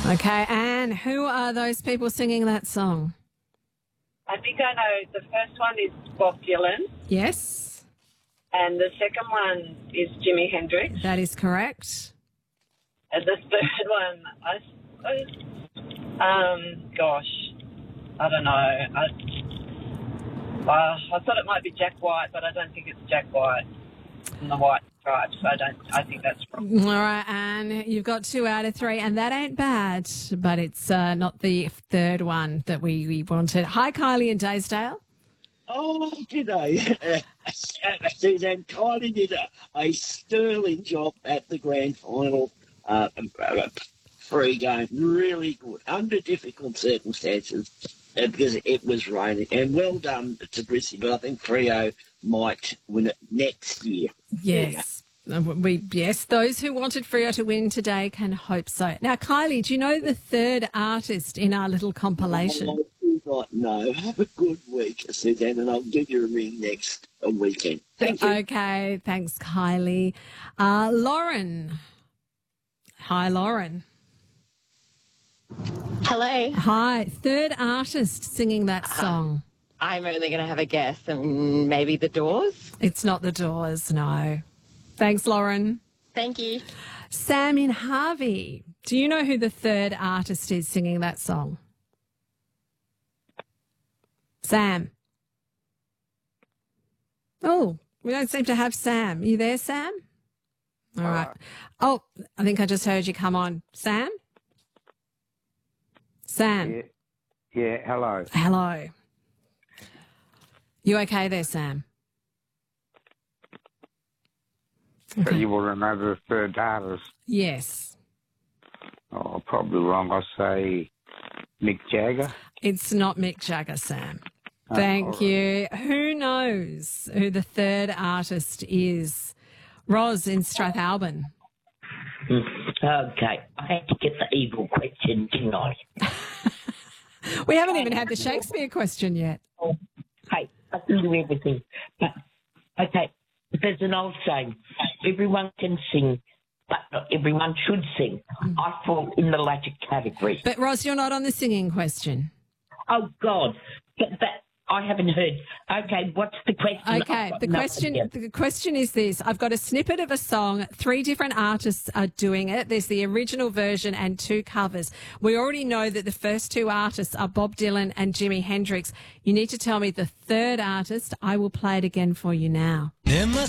Okay, and who are those people singing that song? I think I know. The first one is Bob Dylan, Yes, and the second one is Jimi Hendrix, that is correct. and the third one, gosh, I don't know. I thought it might be Jack White, but I don't think it's Jack White from the White Stripes. I think that's wrong. All right, and you've got 2 out of 3, and that ain't bad, but it's not the third one that we wanted. Hi, Kylie in Daysdale. Oh, g'day. Suzanne, Kylie did a sterling job at the grand final free game. Really good, under difficult circumstances because it was raining. And well done to Brissy, but I think Freo might win it next year. Yes. Yes, those who wanted Freo to win today can hope so. Now, Kylie, do you know the third artist in our little compilation? I do not know. Have a good week, Suzanne, and I'll give you a ring next weekend. Thank you. Okay, thanks, Kylie. Lauren. Hi, Lauren. Hello. Hi. Third artist singing that song. I'm only going to have a guess, and maybe The Doors. It's not The Doors, no. Thanks, Lauren. Thank you. Sam in Harvey. Do you know who the third artist is singing that song? Sam. Oh, we don't seem to have Sam. You there, Sam? All right. Oh, I think I just heard you come on. Sam? Sam? Yeah, hello. Hello. You okay there, Sam? So you will remember the third artist. Yes. Oh, probably wrong. I'll say Mick Jagger. It's not Mick Jagger, Sam. Thank you. Who knows who the third artist is? Roz in Strathalbyn. Okay, I had to get the evil question, didn't I? We haven't even had the Shakespeare question yet. Hey, I can do everything. But, okay, there's an old saying, everyone can sing, but not everyone should sing. I fall in the latter category. But, Roz, you're not on the singing question. Oh, God. But I haven't heard. Okay, what's the question? Okay, the question is this. I've got a snippet of a song. 3 different artists are doing it. There's the original version and 2 covers. We already know that the first 2 artists are Bob Dylan and Jimi Hendrix. You need to tell me the third artist. I will play it again for you now. There must